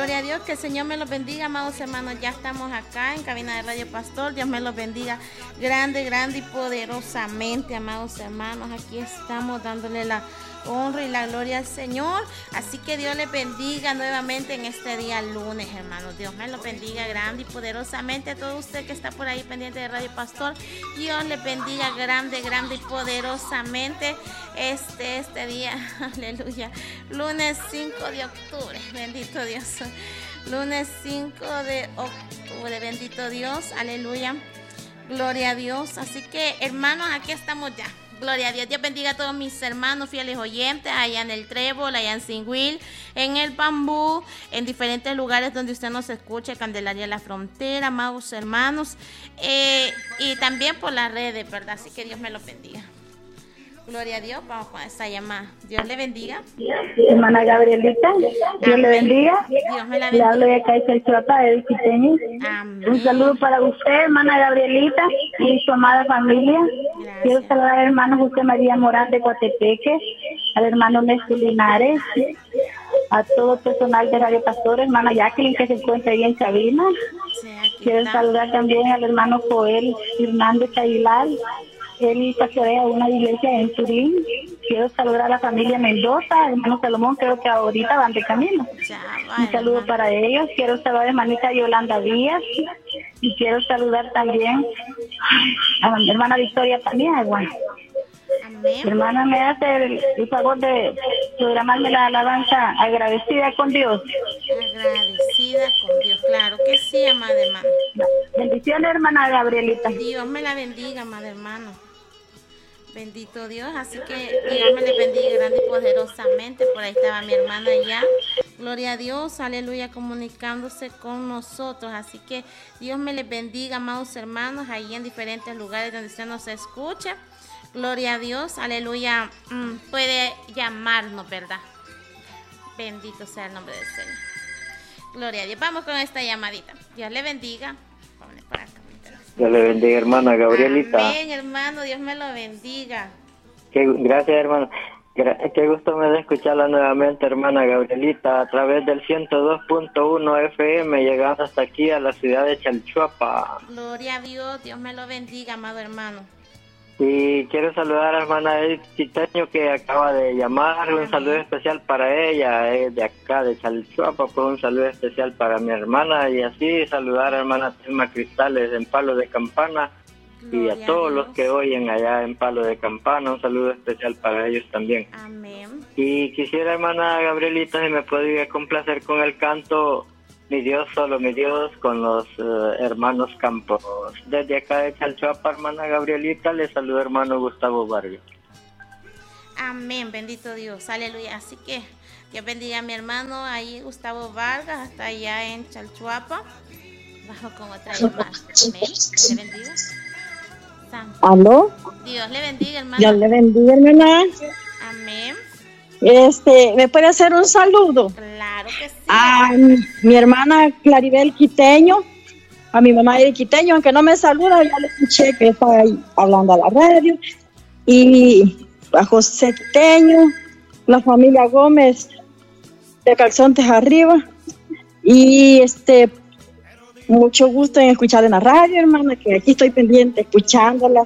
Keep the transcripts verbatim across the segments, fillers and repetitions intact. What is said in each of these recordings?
Gloria a Dios, que el Señor me los bendiga, amados hermanos. Ya estamos acá en cabina de Radio Pastor. Dios me los bendiga grande, grande y poderosamente, amados hermanos. Aquí estamos dándole la honra y la gloria al Señor. Así que Dios les bendiga nuevamente en este día lunes, hermanos. Dios me los bendiga grande y poderosamente a todo usted que está por ahí pendiente de Radio Pastor. Dios les bendiga grande, grande y poderosamente este, este día. Aleluya. Lunes cinco de octubre. Bendito Dios. Lunes cinco de octubre. Bendito Dios. Aleluya. Gloria a Dios. Así que, hermanos, aquí estamos ya. Gloria a Dios. Dios bendiga a todos mis hermanos fieles oyentes allá en el Trébol, allá en Singüil, en el Bambú, en diferentes lugares donde usted nos escucha, Candelaria La Frontera, amados hermanos, eh, y también por las redes, ¿verdad? Así que Dios me los bendiga. Gloria a Dios, vamos con esta llamada. Dios le bendiga. Hermana Gabrielita, Dios Amén. le bendiga. Dios me la Le bendiga. hablo de acá de Chalchuapa, de Quiteño. Amén. Un saludo para usted, hermana Gabrielita, y su amada familia. Gracias. Quiero saludar al hermano José María Morán de Coatepeque, al hermano Néstor Linares, a todo el personal de Radio Pastor, hermana Jacqueline, que se encuentra ahí en cabina. Sí, aquí Quiero está. saludar también al hermano Joel Hernández Aguilar. Él pastorea una iglesia en Turín. Quiero saludar a la familia Mendoza, hermano Salomón, creo que ahorita van de camino. Ya, Un vaya, saludo hermano. para ellos. Quiero saludar a la hermanita Yolanda Díaz. Y quiero saludar también a mi hermana Victoria Paniagua. Amén. Mi hermana me hace el, el favor de programarme la alabanza agradecida con Dios. Agradecida con Dios, claro que sí, amada hermana. Bendiciones, hermana Gabrielita. Dios me la bendiga, amada hermano. Bendito Dios, así que Dios me le bendiga grande y poderosamente. Por ahí estaba mi hermana ya. Gloria a Dios, aleluya, comunicándose con nosotros. Así que Dios me les bendiga, amados hermanos, ahí en diferentes lugares donde usted nos escucha. Gloria a Dios, aleluya. Mm, puede llamarnos, ¿verdad? Bendito sea el nombre del Señor. Gloria a Dios. Vamos con esta llamadita. Dios le bendiga. Vámonos para acá. Dios le bendiga, hermana Gabrielita. Amén, hermano. Dios me lo bendiga. Qué, gracias, hermano. Gra- qué gusto me da escucharla nuevamente, hermana Gabrielita, a través del ciento dos punto uno F M, llegando hasta aquí a la ciudad de Chalchuapa. Gloria a Dios. Dios me lo bendiga, amado hermano. Y quiero saludar a la hermana Edith Quiteño, que acaba de llamar. Un saludo especial para ella, eh, de acá de Chalchuapa. Pues un saludo especial para mi hermana. Y así saludar a la hermana Telma Cristales en Palo de Campana. Gloria Y a todos Dios. los que oyen allá en Palo de Campana, un saludo especial para ellos también. Amén. Y quisiera, hermana Gabrielita, si me podría complacer con el canto Mi Dios, solo mi Dios, con los eh, hermanos Campos. Desde acá de Chalchuapa, hermana Gabrielita, le saluda hermano Gustavo Vargas. Amén, bendito Dios, aleluya. Así que Dios bendiga a mi hermano ahí, Gustavo Vargas, hasta allá en Chalchuapa. Bajo con otra llamada. Amén. Dios le bendiga. Santo. ¿Aló? Dios le bendiga, hermano. Dios le bendiga, hermana. Amén. Este, ¿me puede hacer un saludo? Claro que sí. A mi, mi hermana Claribel Quiteño, a mi mamá de Quiteño, aunque no me saluda, ya le escuché que está ahí hablando a la radio, y a José Quiteño, la familia Gómez de Calzontes Arriba, y este, mucho gusto en escuchar en la radio, hermana, que aquí estoy pendiente, escuchándola,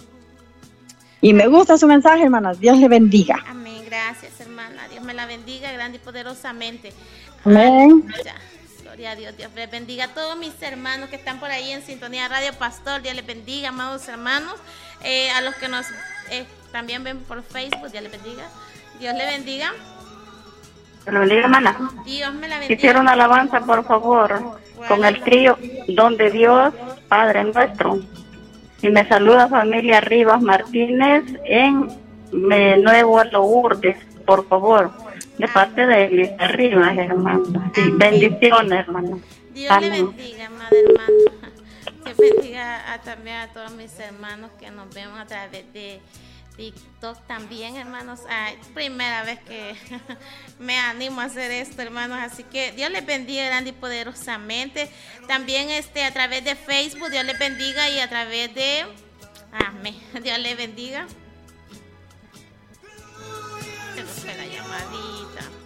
y me gusta su mensaje, hermana. Dios le bendiga. Amén, gracias, hermana. Dios me la bendiga grande y poderosamente. Amén. Ya. Gloria a Dios. Dios les bendiga a todos mis hermanos que están por ahí en sintonía Radio Pastor. Dios les bendiga, amados hermanos. Eh, a los que nos eh, también ven por Facebook, Dios les bendiga. Dios le bendiga. Dios le bendiga, hermana. Dios me la bendiga. Quisiera una alabanza, por favor, con el trío Don de Dios, Padre Nuestro. Y me saluda familia Rivas Martínez en eh, Nuevo Lourdes, por favor, de parte de Elisa Rivas, hermano. Sí, bendiciones, hermano. Dios le Amén. bendiga, madre hermana. Dios bendiga a, también a todos mis hermanos que nos vemos a través de TikTok también, hermanos. Ay, primera vez que me animo a hacer esto, hermanos. Así que Dios les bendiga grande y poderosamente. También este a través de Facebook, Dios les bendiga, y a través de amén. Dios les bendiga. Se nos fue la llamadita.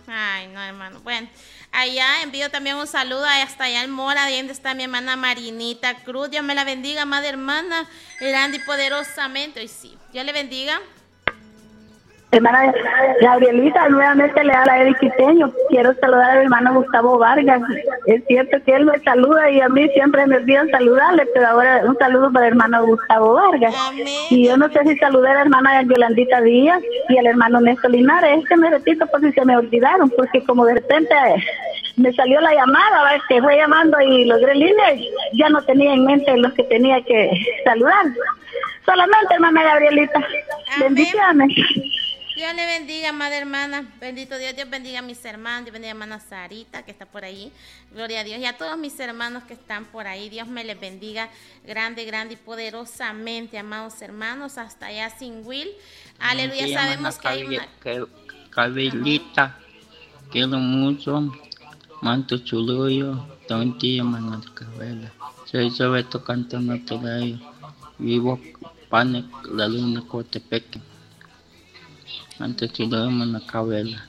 Ay, no, hermano. Bueno, allá envío también un saludo hasta allá en Mora, de donde está mi hermana Marinita Cruz. Dios me la bendiga, madre hermana, grande y poderosamente. Hoy sí, Dios le bendiga. Hermana Gabrielita, nuevamente le da la Edith Quiteño. Quiero saludar al hermano Gustavo Vargas. Es cierto que él me saluda y a mí siempre me olvidan saludarle, pero ahora un saludo para el hermano Gustavo Vargas. Amén. Y yo no sé si saludé a la hermana Yolandita Díaz y al hermano Néstor Linares. Es que me repito por si se me olvidaron, porque como de repente me salió la llamada, ¿verdad? Que fue llamando y logré línea, y ya no tenía en mente los que tenía que saludar. Solamente, hermana Gabrielita. Amén. Bendiciones. Dios le bendiga, madre hermana. Bendito Dios, Dios bendiga a mis hermanos. Dios bendiga a hermana Sarita, que está por ahí. Gloria a Dios. Y a todos mis hermanos que están por ahí. Dios me les bendiga grande, grande y poderosamente, amados hermanos. Hasta allá sin Will. Aleluya. Sí, sabemos que hay una... Cabellita, quiero mucho. Manto chuluyo. Tonti, hermana de Cabela. Soy Sobeto cantando todo ello. Vivo pane la luna Cotepeque. Antes que lo en la cabela.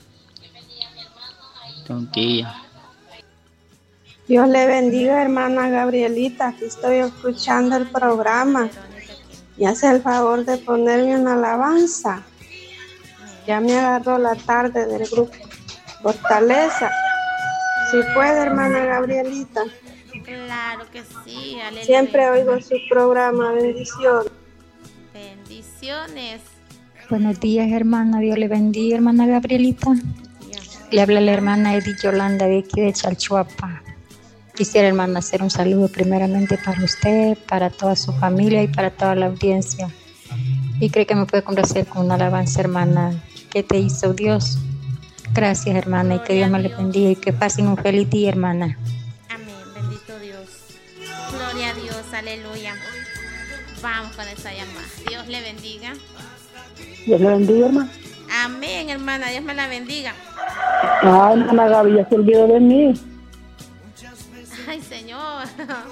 Tontilla. Dios le bendiga, hermana Gabrielita. Aquí estoy escuchando el programa. Y hace el favor de ponerme una alabanza. Ya me agarró la tarde del grupo Fortaleza. Si puede, hermana Gabrielita. Claro que sí. Aleluya. Siempre oigo su programa. Bendiciones. Bendiciones. Buenos días, hermana. Dios le bendiga, hermana Gabrielita. Le habla la hermana Edith Yolanda de aquí de Chalchuapa. Quisiera, hermana, hacer un saludo primeramente para usted, para toda su familia y para toda la audiencia. Y creo que me puede complacer con una alabanza, hermana. ¿Qué te hizo Dios? Gracias, hermana, y que Dios me le bendiga y que pasen un feliz día, hermana. Amén. Bendito Dios. Gloria a Dios. Aleluya. Vamos con esa llamada. Dios le bendiga. Dios le bendiga, hermano. Amén, hermana. Dios me la bendiga. Ay, hermana Gaby, ya se olvidó de mí. Ay, Señor.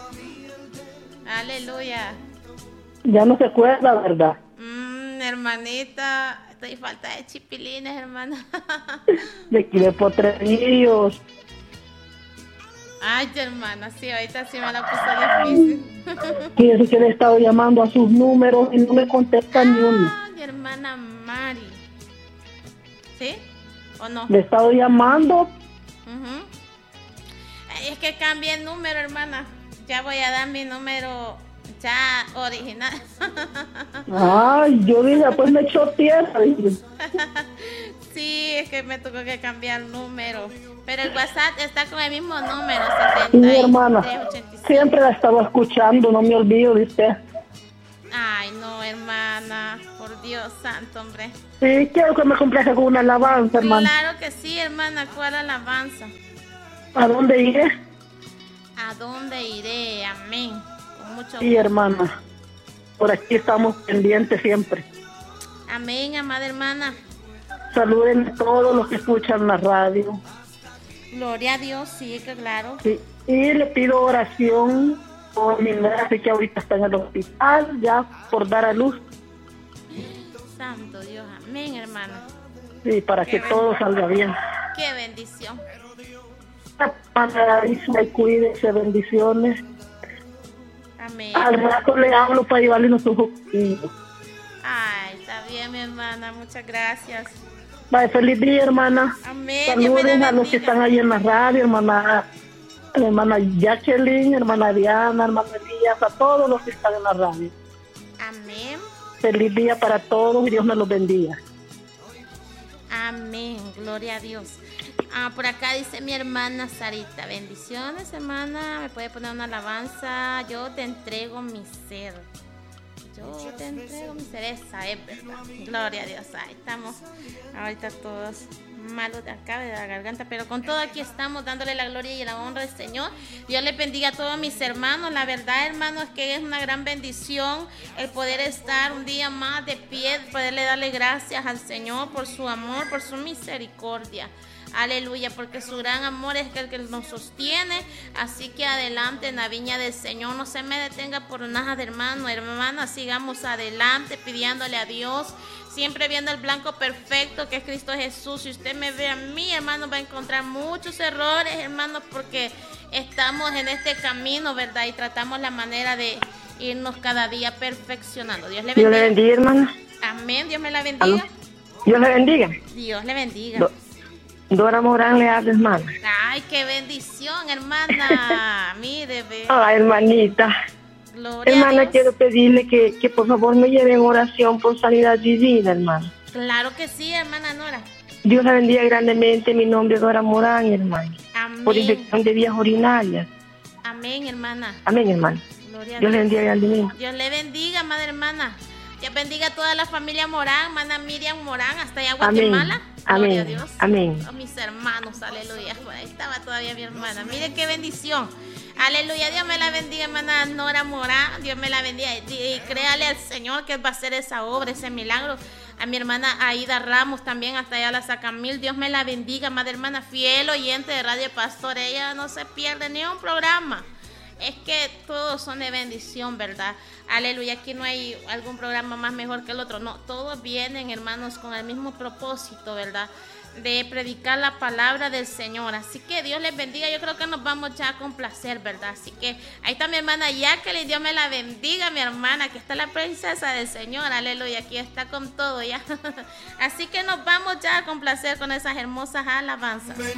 Aleluya. Ya no se acuerda, ¿verdad? Mm, hermanita, estoy falta de chipilines, hermana. De aquí de Potrerillos. Ay, hermana, sí, ahorita sí me la puso difícil. Fíjese que le he estado llamando a sus números y no me contesta ni uno. Ay, hermana Mari. ¿Sí? ¿O no? Le he estado llamando. Uh-huh. Ay, es que cambié el número, hermana. Ya voy a dar mi número ya original. Ay, yo dije, pues me echó tierra. Sí, es que me tocó que cambiar el número. Pero el WhatsApp está con el mismo número, Mi hermana, setenta y tres ochenta y cinco. siempre la estaba escuchando, no me olvido de usted. Ay, no, hermana, por Dios santo, hombre. Sí, quiero que me complace con una alabanza, hermana. Claro que sí, hermana, ¿cuál alabanza? ¿A dónde iré? ¿A dónde iré? Amén. Con mucho gusto. Sí, hermana, por aquí estamos pendientes siempre. Amén, amada hermana. Saluden a todos los que escuchan la radio. Gloria a Dios, sí, que claro. Sí. Y le pido oración por mi madre que ahorita está en el hospital, ya por dar a luz. Santo Dios, amén, hermana. Sí, para Qué que ben- todo salga bien. Qué bendición. Hermana Isma, cuídese, bendiciones. Amén. Al rato le hablo para llevarle unos juguitos. Ay, está bien, mi hermana, muchas gracias. Bye, feliz día, hermana. Amén. Dios me Saluden la a los que bendiga. están ahí en la radio, hermana, hermana Jacqueline, hermana Diana, hermana Elías, a todos los que están en la radio. Amén. Feliz día para todos y Dios me los bendiga. Amén, gloria a Dios. Ah, por acá dice mi hermana Sarita, bendiciones, hermana, me puede poner una alabanza, yo te entrego mi ser. Yo te entrego mi ser, esa es verdad. Gloria a Dios, ahí estamos ahorita todos malos de acá, de la garganta, pero con todo aquí estamos dándole la gloria y la honra al Señor. Dios les bendiga a todos mis hermanos. La verdad, hermanos, es que es una gran bendición el poder estar un día más de pie, poderle darle gracias al Señor por su amor, por su misericordia. aleluya, porque su gran amor es el que nos sostiene. Así que adelante en la viña del Señor, no se me detenga por nada, hermano, hermana, sigamos adelante pidiéndole a Dios, siempre viendo el blanco perfecto que es Cristo Jesús. Si usted me ve a mí, hermano, va a encontrar muchos errores, hermano, porque estamos en este camino, ¿verdad? Y tratamos la manera de irnos cada día perfeccionando. Dios le bendiga. Dios le bendiga, hermana. Amén, Dios me la bendiga. Dios le bendiga. Dios le bendiga. Do Dora Morán le habla, hermana. Ay, qué bendición, hermana. Mire, ve. Ay, hermanita. Gloria hermana, a Dios. quiero pedirle que, que por favor me lleve en oración por sanidad divina, hermana. Claro que sí, hermana Nora. Dios la bendiga grandemente. Mi nombre es Dora Morán, hermana. Amén. Por infección de vías urinarias. Amén, hermana. Amén, hermana. Gloria a Dios le Dios. bendiga grandemente. Dios le bendiga, madre hermana. Dios bendiga a toda la familia Morán, hermana Miriam Morán, hasta allá Guatemala. Amén. Gloria Amén. a Dios. Amén. A mis hermanos, aleluya. Ahí estaba todavía mi hermana. Mire qué bendición. Aleluya. Dios me la bendiga, hermana Nora Morán. Dios me la bendiga. Y, y créale al Señor que Él va a hacer esa obra, ese milagro. A mi hermana Aida Ramos también, hasta allá la Sacamil. Dios me la bendiga, madre hermana, fiel oyente de Radio Pastor. Ella no se pierde ni un programa. Es que todos son de bendición, ¿verdad? Aleluya, aquí no hay algún programa más mejor que el otro. No, todos vienen, hermanos, con el mismo propósito, ¿verdad? De predicar la palabra del Señor. Así que Dios les bendiga. Yo creo que nos vamos ya a complacer, ¿verdad? Así que ahí está mi hermana Jacqueline. Dios me la bendiga, mi hermana. Aquí está la princesa del Señor. Aleluya, aquí está con todo ya. Así que nos vamos ya a complacer con esas hermosas alabanzas.